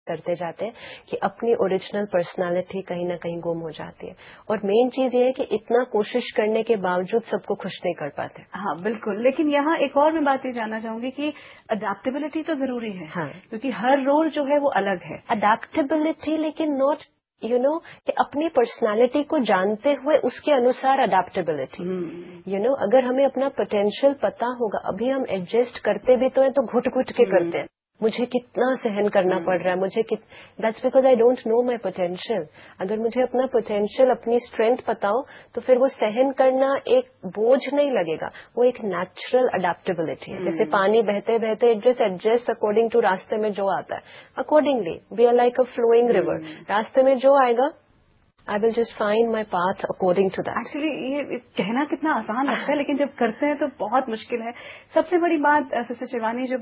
करते जाते हैं कि अपनी ओरिजिनल पर्सनालिटी कहीं ना कहीं गुम हो जाती है। और मेन चीज ये है कि इतना कोशिश करने के बावजूद सबको खुश नहीं कर पाते। हाँ बिल्कुल, लेकिन यहाँ एक और मैं बात ये जानना चाहूंगी कि अडेप्टेबिलिटी तो जरूरी है। हाँ, क्योंकि हर रोल जो है वो अलग है। अडेप्टेबिलिटी, लेकिन नॉट कि अपनी पर्सनालिटी को जानते हुए उसके अनुसार अडेप्टेबिलिटी। अगर हमें अपना पोटेंशियल पता होगा, अभी हम एडजस्ट करते भी तो हैं तो घुट घुट के करते हैं, मुझे कितना सहन करना पड़ रहा है, that's because I don't know my potential. अगर मुझे अपना पोटेंशियल, अपनी स्ट्रेंथ पता हो तो फिर वो सहन करना एक बोझ नहीं लगेगा, वो एक नेचुरल अडेप्टेबिलिटी है। जैसे पानी बहते बहते it just adjust according to रास्ते में जो आता है, accordingly we are like a flowing river. रास्ते में जो आएगा I will just find my path according to that. Actually ये कहना कितना आसान लगता है, लेकिन जब करते हैं तो बहुत मुश्किल है। सबसे बड़ी बात सिस्टर शिवानी, जब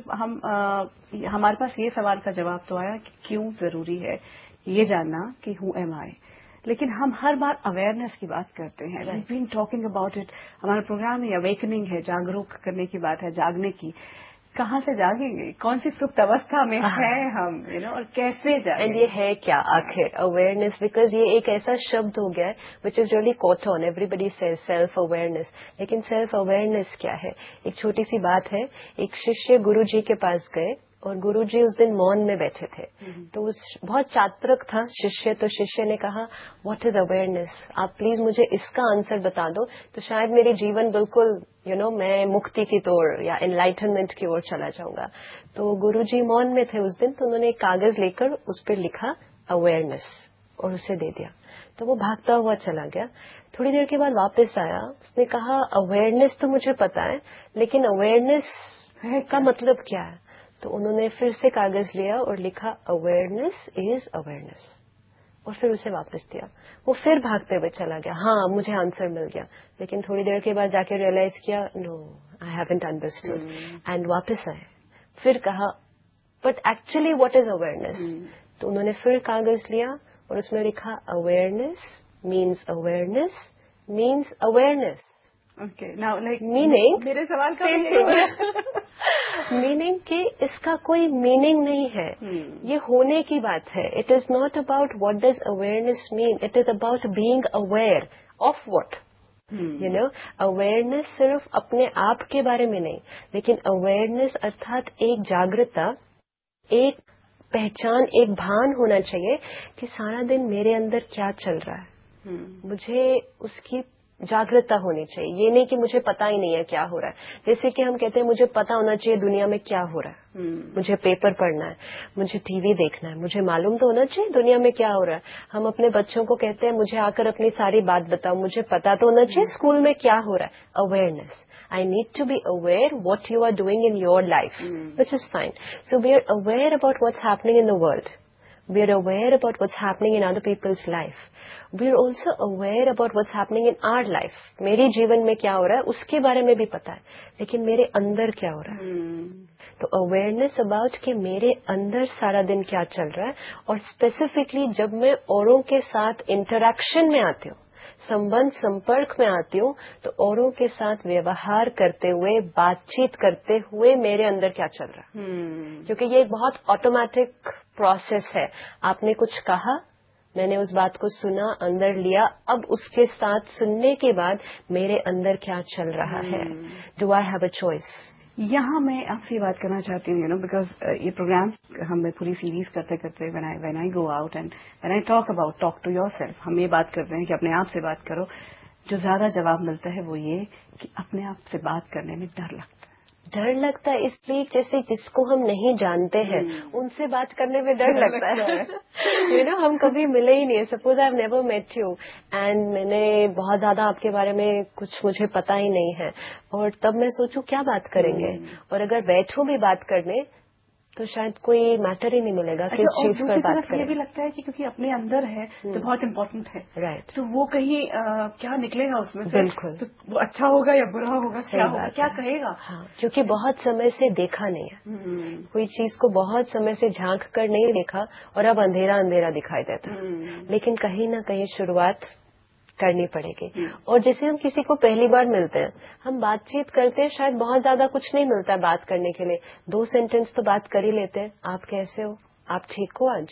हमारे पास ये सवाल का जवाब तो आया कि क्यों जरूरी है ये जानना कि हु एम आई, लेकिन हम हर बार अवेयरनेस की बात करते हैं। We been talking about it. हमारा प्रोग्राम ही अवेकनिंग है, जागरूक करने की बात है, जागने की। कहाँ से जागेंगे, कौन सी सुप्त अवस्था में है हम, और कैसे जागेंगे? एंड ये है क्या आखिर अवेयरनेस? बिकॉज ये एक ऐसा शब्द हो गया है which is really caught on, everybody says self awareness, लेकिन सेल्फ अवेयरनेस क्या है? एक छोटी सी बात है, एक शिष्य गुरु जी के पास गए और गुरुजी उस दिन मौन में बैठे थे। तो बहुत चातुर था शिष्य, तो शिष्य ने कहा व्हाट इज अवेयरनेस, आप प्लीज मुझे इसका आंसर बता दो तो शायद मेरी जीवन बिल्कुल मैं मुक्ति की ओर या एनलाइटनमेंट की ओर चला जाऊंगा। तो गुरुजी मौन में थे उस दिन, तो उन्होंने एक कागज लेकर उस पर लिखा अवेयरनेस और उसे दे दिया। तो वो भागता हुआ चला गया। थोड़ी देर के बाद वापस आया, उसने कहा अवेयरनेस तो मुझे पता है, लेकिन अवेयरनेस का मतलब क्या है? तो उन्होंने फिर से कागज लिया और लिखा अवेयरनेस इज अवेयरनेस, और फिर उसे वापस दिया। वो फिर भागते हुए चला गया, हाँ मुझे आंसर मिल गया, लेकिन थोड़ी देर के बाद जाके रियलाइज किया no I haven't understood, and वापस आए। फिर कहा but actually what is awareness? तो उन्होंने फिर कागज लिया और उसमें लिखा awareness means awareness. Okay, now like meaning, मेरे सवाल का मीनिंग कि इसका कोई मीनिंग नहीं है, ये होने की बात है। It is not about what does awareness mean, it is about being aware of what. Awareness सिर्फ अपने आप के बारे में नहीं, लेकिन अवेयरनेस अर्थात एक जागृतता, एक पहचान, एक भान होना चाहिए कि सारा दिन मेरे अंदर क्या चल रहा है। मुझे उसकी जागरूकता होनी चाहिए। ये नहीं कि मुझे पता ही नहीं है क्या हो रहा है। जैसे कि हम कहते हैं मुझे पता होना चाहिए दुनिया में क्या हो रहा है, मुझे पेपर पढ़ना है, मुझे टीवी देखना है, मुझे मालूम तो होना चाहिए दुनिया में क्या हो रहा है। हम अपने बच्चों को कहते हैं मुझे आकर अपनी सारी बात बताओ, मुझे पता तो होना चाहिए स्कूल में क्या हो रहा है। Awareness, I need to be aware what you are doing in your life, which is fine. So we are aware about what's happening in the world. We are aware about what's happening in other people's life. We are also aware about what's happening in our life. मेरे जीवन में क्या हो रहा है उसके बारे में भी पता है, लेकिन मेरे अंदर क्या हो रहा है। तो अवेयरनेस अबाउट कि मेरे अंदर सारा दिन क्या चल रहा है, और स्पेसिफिकली जब मैं औरों के साथ इंटरेक्शन में आती हूँ, संबंध संपर्क में आती हूँ, तो औरों के साथ व्यवहार करते हुए, बातचीत करते हुए मेरे अंदर क्या चल रहा है। क्योंकि ये एक बहुत ऑटोमेटिक प्रोसेस है। आपने कुछ कहा, मैंने उस बात को सुना, अंदर लिया, अब उसके साथ सुनने के बाद मेरे अंदर क्या चल रहा है। Do I have a choice? यहाँ मैं आपसे ये बात करना चाहती हूँ, बिकॉज ये प्रोग्राम हमें पूरी सीरीज करते करते when I go out and when I talk to yourself, हम ये बात करते हैं कि अपने आप से बात करो। जो ज्यादा जवाब मिलता है वो ये कि अपने आप से बात करने में डर लगता है। डर लगता है इसलिए जैसे जिसको हम नहीं जानते हैं उनसे बात करने में डर लगता है। हम कभी मिले ही नहीं है। Suppose I have never met you and मैंने बहुत ज्यादा आपके बारे में कुछ मुझे पता ही नहीं है, और तब मैं सोचूं क्या बात करेंगे, और अगर बैठूं भी बात करने तो शायद कोई मैटर ही नहीं मिलेगा किस चीज पर बात करें। ये भी लगता है कि क्योंकि अपने अंदर है तो बहुत इम्पोर्टेंट है, राइट, तो वो कहीं क्या निकलेगा उसमें से, बिल्कुल, तो वो अच्छा होगा या बुरा होगा, क्या होगा, क्या कहेगा। हाँ, क्योंकि बहुत समय से देखा नहीं है, कोई चीज को बहुत समय से झांक कर नहीं देखा और अब अंधेरा अंधेरा दिखाई देता। लेकिन कहीं ना कहीं शुरुआत करनी पड़ेगी। और जैसे हम किसी को पहली बार मिलते हैं, हम बातचीत करते हैं, शायद बहुत ज्यादा कुछ नहीं मिलता है बात करने के लिए, 2 सेंटेंस तो बात कर ही लेते हैं। आप कैसे हो, आप ठीक हो आज,